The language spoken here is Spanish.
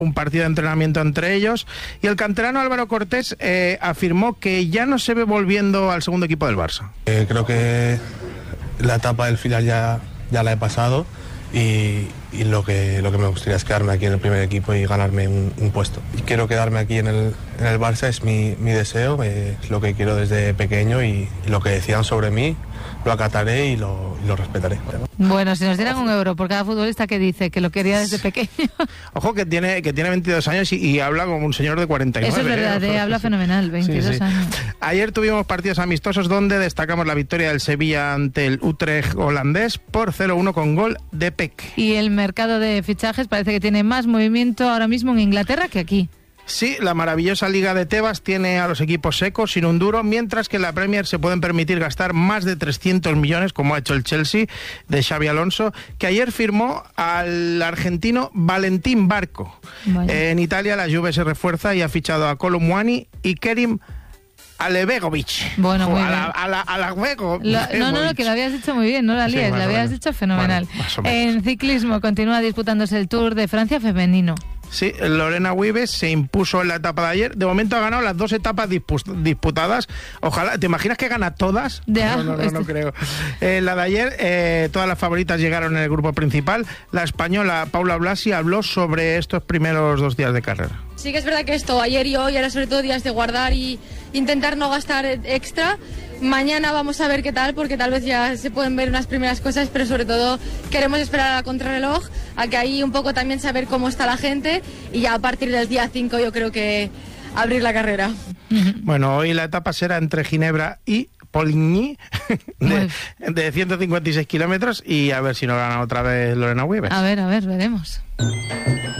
un partido de entrenamiento entre ellos, y el canterano Álvaro Cortés afirmó que ya no se ve volviendo al segundo equipo del Barça. Creo que la etapa del final ya la he pasado y lo que me gustaría es quedarme aquí en el primer equipo y ganarme un puesto. Y quiero quedarme aquí en el Barça, es mi deseo, es lo que quiero desde pequeño y lo que decían sobre mí lo acataré y lo respetaré. Bueno, si nos dieran €1 por cada futbolista que dice que lo quería desde pequeño. Ojo que tiene 22 años y habla como un señor de 49. Eso es verdad, habla fenomenal, 22 años. Ayer tuvimos partidos amistosos donde destacamos la victoria del Sevilla ante el Utrecht holandés por 0-1 con gol de Peck. Y el mercado de fichajes parece que tiene más movimiento ahora mismo en Inglaterra que aquí. Sí, la maravillosa Liga de Tebas tiene a los equipos secos sin un duro, mientras que en la Premier se pueden permitir gastar más de 300 millones, como ha hecho el Chelsea de Xabi Alonso, que ayer firmó al argentino Valentín Barco. En Italia la Juve se refuerza y ha fichado a Kolo Muani y Kerim Alebegovic. Bueno, muy bien. No, que lo habías dicho muy bien, no la líes, lo habías dicho fenomenal. En ciclismo continúa disputándose el Tour de Francia femenino. Sí, Lorena Wiebes se impuso en la etapa de ayer. De momento ha ganado las 2 etapas disputadas. Ojalá, ¿te imaginas que gana todas? No creo. La de ayer, todas las favoritas llegaron en el grupo principal. La española Paula Blasi habló sobre estos primeros 2 días de carrera. Sí que es verdad que esto, ayer y hoy, era sobre todo días de guardar y intentar no gastar extra. Mañana vamos a ver qué tal, porque tal vez ya se pueden ver unas primeras cosas, pero sobre todo queremos esperar a la contrarreloj, a que ahí un poco también saber cómo está la gente y ya a partir del día 5 yo creo que abrir la carrera. Bueno, hoy la etapa será entre Ginebra y Poligny de 156 kilómetros y a ver si no gana otra vez Lorena Wiebes. A ver, veremos.